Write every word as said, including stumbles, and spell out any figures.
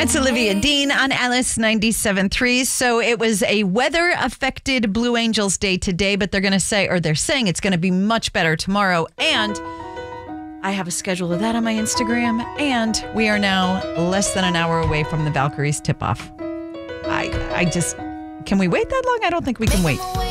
It's Olivia Dean on Alice ninety-seven point three. So it was a weather-affected Blue Angels day today, but they're going to say, or they're saying it's going to be much better tomorrow. And I have a schedule of that on my Instagram. And we are now less than an hour away from the Valkyries tip-off. I, I just, can we wait that long? I don't think we can wait.